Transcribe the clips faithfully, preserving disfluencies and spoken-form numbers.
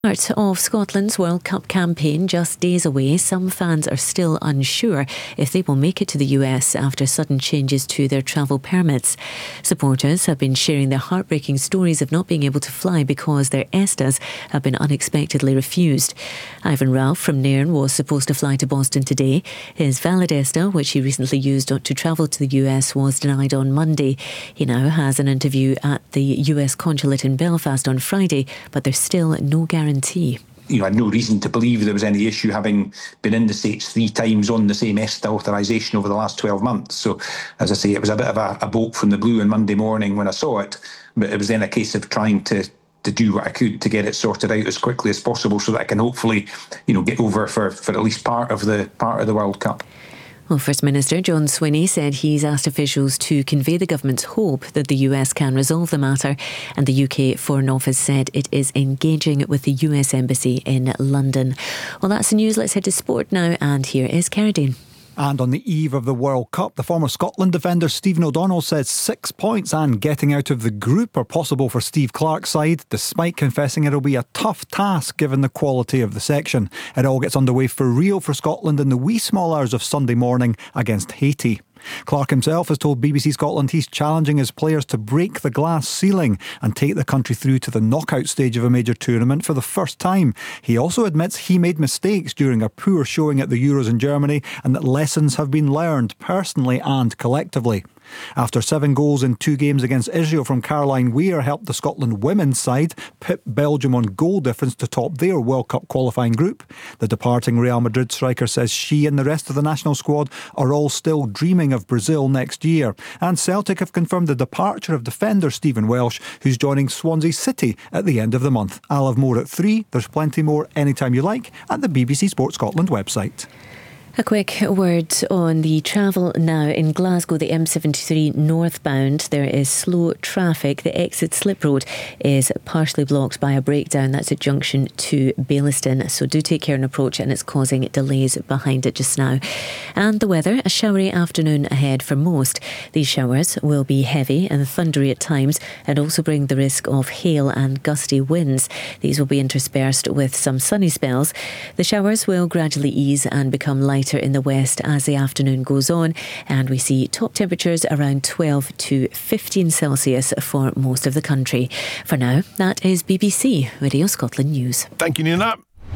Part of Scotland's World Cup campaign just days away, some fans are still unsure if they will make it to the U S after sudden changes to their travel permits. Supporters have been sharing their heartbreaking stories of not being able to fly because their E S T As have been unexpectedly refused. Ivan Ralph from Nairn was supposed to fly to Boston today. His valid E S T A, which he recently used to travel to the U S, was denied on Monday. He now has an interview at the U S consulate in Belfast on Friday, but there's still no guarantee. You know, I had no reason to believe there was any issue, having been in the States three times on the same E S T A authorisation over the last twelve months. So, as I say, it was a bit of a, a bolt from the blue on Monday morning when I saw it, but it was then a case of trying to to do what I could to get it sorted out as quickly as possible so that I can hopefully, you know, get over for, for at least part of the part of the World Cup. Well, First Minister John Swinney said he's asked officials to convey the government's hope that the U S can resolve the matter, and the U K Foreign Office said it is engaging with the U S Embassy in London. Well, that's the news. Let's head to sport now, and here is Carradine. And on the eve of the World Cup, the former Scotland defender Stephen O'Donnell says six points and getting out of the group are possible for Steve Clarke's side, despite confessing it'll be a tough task given the quality of the section. It all gets underway for real for Scotland in the wee small hours of Sunday morning against Haiti. Clarke himself has told B B C Scotland he's challenging his players to break the glass ceiling and take the country through to the knockout stage of a major tournament for the first time. He also admits he made mistakes during a poor showing at the Euros in Germany and that lessons have been learned personally and collectively. After seven goals in two games against Israel from Caroline Weir helped the Scotland women's side pip Belgium on goal difference to top their World Cup qualifying group. The departing Real Madrid striker says she and the rest of the national squad are all still dreaming of Brazil next year. And Celtic have confirmed the departure of defender Stephen Welsh, who's joining Swansea City at the end of the month. I'll have more at three. There's plenty more anytime you like at the B B C Sport Scotland website. A quick word on the travel now. In Glasgow, the M seventy-three northbound, there is slow traffic. The exit slip road is partially blocked by a breakdown. That's at junction to Baillieston. So do take care and approach, and it's causing delays behind it just now. And the weather, a showery afternoon ahead for most. These showers will be heavy and thundery at times and also bring the risk of hail and gusty winds. These will be interspersed with some sunny spells. The showers will gradually ease and become light in the west as the afternoon goes on, and we see top temperatures around twelve to fifteen Celsius for most of the country. For now, that is B B C Radio Scotland News. Thank you, Nina.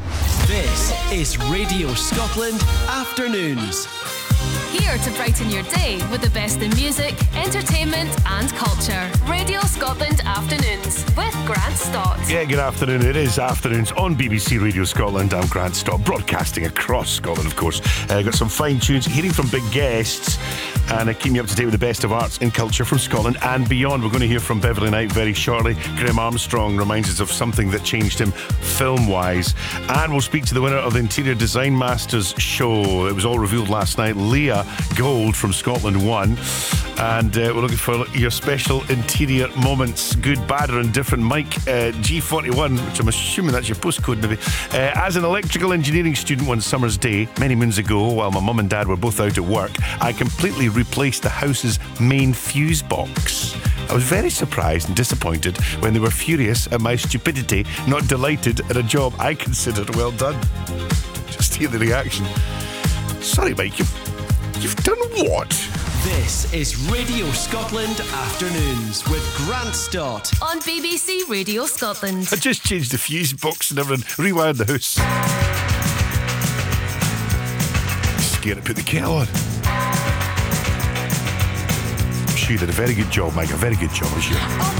This is Radio Scotland Afternoons. Here to brighten your day with the best in music, entertainment and culture. Radio Scotland Afternoons with Grant Stott. Yeah, good afternoon. It is Afternoons on B B C Radio Scotland. I'm Grant Stott, broadcasting across Scotland, of course. Uh, got some fine tunes, hearing from big guests, and uh, keeping you up to date with the best of arts and culture from Scotland and beyond. We're going to hear from Beverly Knight very shortly. Graham Armstrong reminds us of something that changed him film-wise. And we'll speak to the winner of the Interior Design Masters show. It was all revealed last night. Leah Gold from Scotland won. And uh, we're looking for your special interior moments, good, bad or indifferent. Mike uh, G forty-one, which I'm assuming that's your postcode maybe. Uh, as an electrical engineering student one summer's day, many moons ago, while my mum and dad were both out at work, I completely replaced the house's main fuse box. I was very surprised and disappointed when they were furious at my stupidity, not delighted at a job I considered well done. Just hear the reaction. Sorry, Mike, you've, you've done what? This is Radio Scotland Afternoons with Grant Stott on B B C Radio Scotland. I just changed the fuse box and everything, rewired the house. Scared to put the kettle on. I'm sure you did a very good job, Mike, a very good job, I'm sure.